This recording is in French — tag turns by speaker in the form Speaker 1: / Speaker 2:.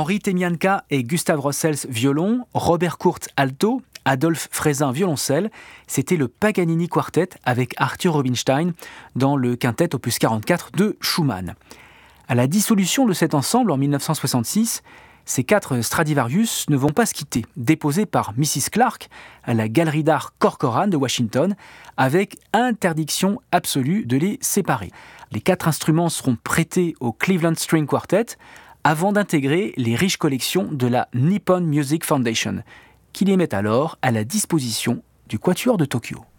Speaker 1: Henri Temianka et Gustav Rossels violon, Robert Kurtz alto, Adolphe Frézin violoncelle, c'était le Paganini Quartet avec Arthur Rubinstein dans le quintet opus 44 de Schumann. À la dissolution de cet ensemble en 1966, ces 4 Stradivarius ne vont pas se quitter, déposés par Mrs. Clark à la Galerie d'art Corcoran de Washington, avec interdiction absolue de les séparer. Les 4 instruments seront prêtés au Cleveland String Quartet avant d'intégrer les riches collections de la Nippon Music Foundation, qui les met alors à la disposition du Quatuor de Tokyo.